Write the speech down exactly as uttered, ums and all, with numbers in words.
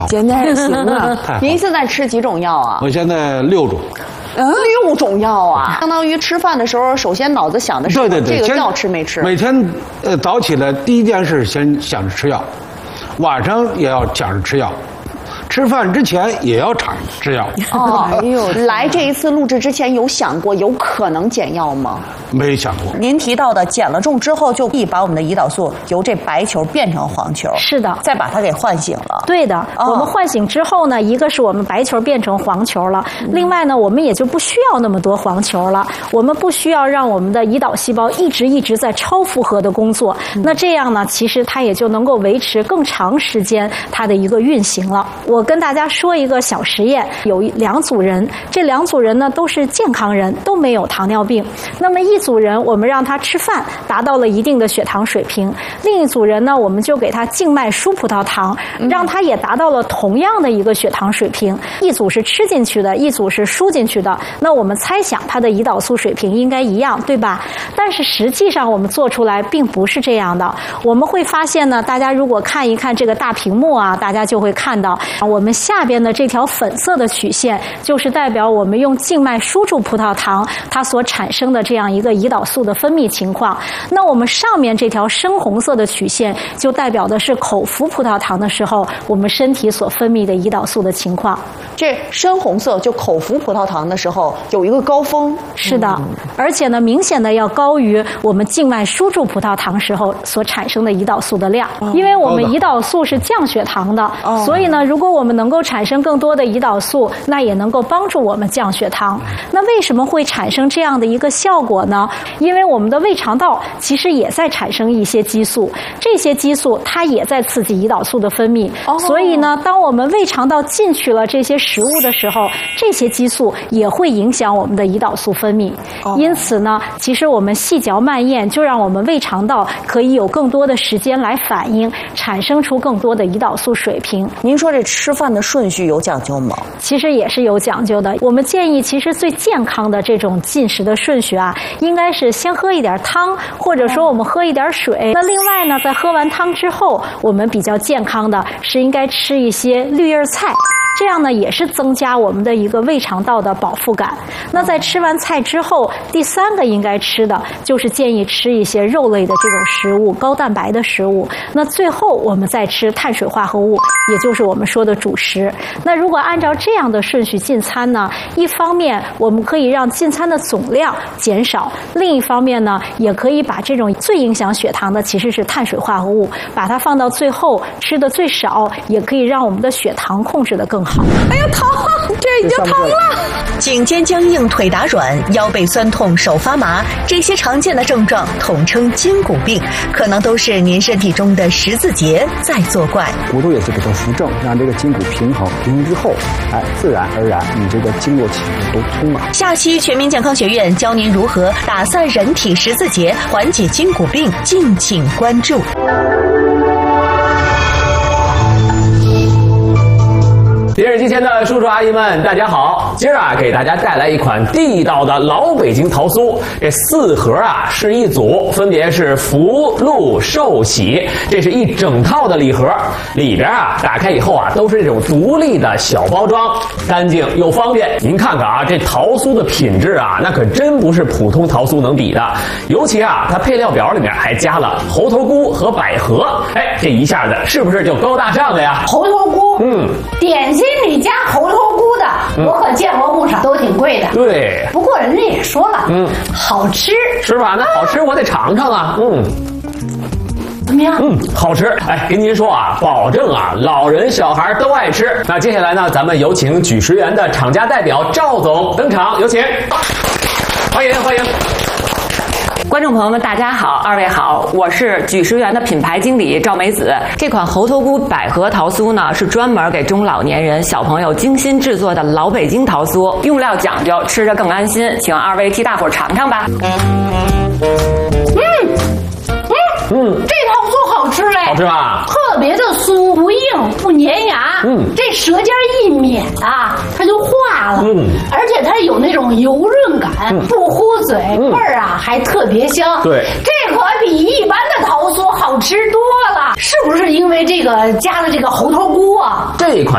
简单也行啊。您现在吃几种药啊？ 我现在六种。 嗯，六种药啊，相当于吃饭的时候，首先脑子想的是对对对， 这个药吃没吃？ 每天呃早起来第一件事先想着吃药，晚上也要想着吃药。吃饭之前也要尝吃药。 哦，哎呦，来这一次录制之前有想过有可能减药吗？ 没想过。 您提到的减了重之后，就可以把我们的胰岛素由这白球变成黄球。 是的， 再把它给唤醒了。 对的， 哦、 我们唤醒之后呢，一个是我们白球变成黄球了，嗯、另外呢，我们也就不需要那么多黄球了。我们不需要让我们的胰岛细胞一直一直在超负荷的工作。嗯、那这样呢，其实它也就能够维持更长时间它的一个运行了。我跟大家说一个小实验，有两组人，这两组人呢都是健康人，都没有糖尿病。那么一组人我们让他吃饭，达到了一定的血糖水平；另一组人呢，我们就给他静脉输葡萄糖，让他也达到了同样的一个血糖水平。一组是吃进去的，一组是输进去的。那我们猜想他的胰岛素水平应该一样，对吧？但是实际上我们做出来并不是这样的。我们会发现呢，大家如果看一看这个大屏幕啊，大家就会看到我们下边的这条粉色的曲线，就是代表我们用静脉输注葡萄糖它所产生的这样一个胰岛素的分泌情况。那我们上面这条深红色的曲线，就代表的是口服葡萄糖的时候我们身体所分泌的胰岛素的情况。 这深红色就口服葡萄糖的时候有一个高峰。 是的，嗯、而且呢，明显的要高于我们静脉输注葡萄糖时候所产生的胰岛素的量。哦、因为我们胰岛素是降血糖的，哦、所以呢，如果我们能够产生更多的胰岛素，那也能够帮助我们降血糖。那为什么会产生这样的一个效果呢？因为我们的胃肠道其实也在产生一些激素，这些激素它也在刺激胰岛素的分泌。哦、所以呢，当我们胃肠道进去了这些食物的时候，这些激素也会影响我们的胰岛素分泌。哦、因此呢，其实我们细嚼慢咽，就让我们胃肠道可以有更多的时间来反应，产生出更多的胰岛素水平。 您说这吃饭的顺序有讲究吗？ 其实也是有讲究的。我们建议，其实最健康的这种进食的顺序啊，应该是先喝一点汤，或者说我们喝一点水。那另外呢，在喝完汤之后，我们比较健康的是应该吃一些绿叶菜。这样呢，也是增加我们的一个胃肠道的饱腹感。那在吃完菜之后，第三个应该吃的就是建议吃一些肉类的这种食物，高蛋白的食物。那最后我们再吃碳水化合物，也就是我们说的主食。那如果按照这样的顺序进餐呢，一方面我们可以让进餐的总量减少，另一方面呢，也可以把这种最影响血糖的其实是碳水化合物，把它放到最后，吃的最少，也可以让我们的血糖控制得更好。 哎呀，疼！这已经疼了。颈肩僵硬、腿打软、腰背酸痛、手发麻，这些常见的症状统称筋骨病，可能都是您身体中的十字结在作怪。 骨头也是给它扶正，让这个筋骨平衡，平衡之后，哎，自然而然你这个经络起都通了。 下期全民健康学院教您如何打散人体十字结，缓解筋骨病，敬请关注。 电视机前的叔叔阿姨们，大家好！今儿啊，给大家带来一款地道的老北京桃酥。这四盒啊是一组，分别是福、禄、寿、喜，这是一整套的礼盒。里边啊，打开以后啊，都是这种独立的小包装，干净又方便。您看看啊，这桃酥的品质啊，那可真不是普通桃酥能比的。尤其啊，它配料表里面还加了猴头菇和百合，哎，这一下子是不是就高大上了呀？ 猴头菇，嗯，点心里加猴头菇的，嗯、我可见过不少，都挺贵的。 对， 不过人家也说了，嗯，好吃， 是吧？那好吃我得尝尝啊，嗯。 怎么样？ 嗯，好吃。哎，跟您说啊，保证啊，老人小孩都爱吃。那接下来呢，咱们有请举食园的厂家代表赵总登场，有请，欢迎欢迎。 观众朋友们，大家好，二位好，我是举食园的品牌经理赵梅子。这款猴头菇百合桃酥呢，是专门给中老年人、小朋友精心制作的老北京桃酥，用料讲究，吃着更安心。请二位替大伙尝尝吧。 嗯嗯嗯，这桃酥好吃嘞， 好吃吧？ 特别的酥，不硬不粘牙。嗯，这舌尖一抿啊，它就化了。嗯，而且它有那种油润感，嗯、不糊嘴，味儿、嗯、啊还特别香。 对， 这可比一般的桃酥好吃多了。是不是因为这个加了这个猴头菇啊？ 这款